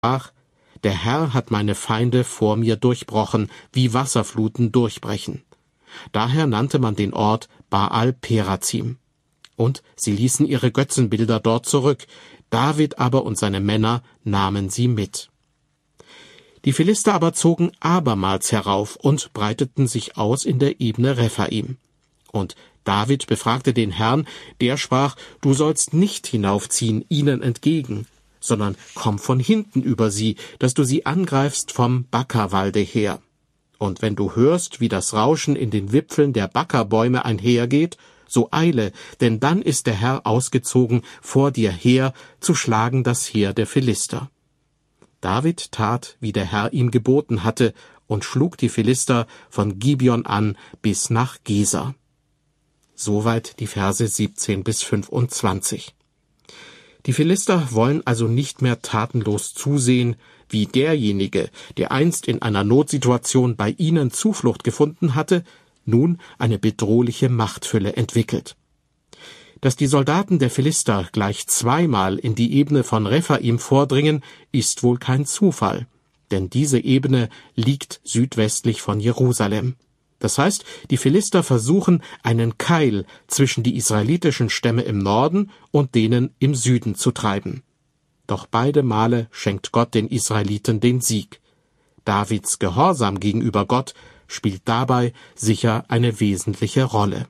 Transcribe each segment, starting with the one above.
sprach: Der Herr hat meine Feinde vor mir durchbrochen, wie Wasserfluten durchbrechen. Daher nannte man den Ort Baal Perazim. Und sie ließen ihre Götzenbilder dort zurück, David aber und seine Männer nahmen sie mit. Die Philister aber zogen abermals herauf und breiteten sich aus in der Ebene Rephaim. Und David befragte den Herrn, der sprach: Du sollst nicht hinaufziehen ihnen entgegen, sondern komm von hinten über sie, dass du sie angreifst vom Bakkerwalde her. Und wenn du hörst, wie das Rauschen in den Wipfeln der Bakkerbäume einhergeht, so eile, denn dann ist der Herr ausgezogen vor dir her, zu schlagen das Heer der Philister. David tat, wie der Herr ihm geboten hatte, und schlug die Philister von Gibeon an bis nach Geser. Soweit die Verse 17 bis 25. Die Philister wollen also nicht mehr tatenlos zusehen, wie derjenige, der einst in einer Notsituation bei ihnen Zuflucht gefunden hatte, nun eine bedrohliche Machtfülle entwickelt. Dass die Soldaten der Philister gleich zweimal in die Ebene von Rephaim vordringen, ist wohl kein Zufall, denn diese Ebene liegt südwestlich von Jerusalem. Das heißt, die Philister versuchen, einen Keil zwischen die israelitischen Stämme im Norden und denen im Süden zu treiben. Doch beide Male schenkt Gott den Israeliten den Sieg. Davids Gehorsam gegenüber Gott spielt dabei sicher eine wesentliche Rolle.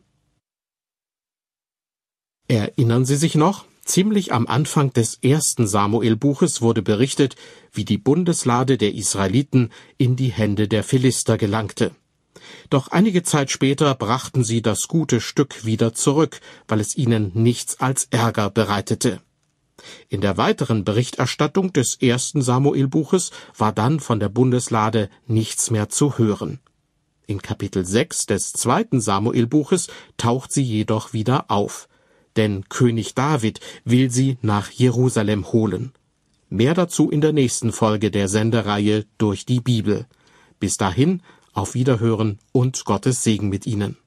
Erinnern Sie sich noch? Ziemlich am Anfang des 1. Samuel-Buches wurde berichtet, wie die Bundeslade der Israeliten in die Hände der Philister gelangte. Doch einige Zeit später brachten sie das gute Stück wieder zurück, weil es ihnen nichts als Ärger bereitete. In der weiteren Berichterstattung des 1. Samuel-Buches war dann von der Bundeslade nichts mehr zu hören. In Kapitel 6 des 2. Samuel-Buches taucht sie jedoch wieder auf, denn König David will sie nach Jerusalem holen. Mehr dazu in der nächsten Folge der Sendereihe Durch die Bibel. Bis dahin, auf Wiederhören und Gottes Segen mit Ihnen.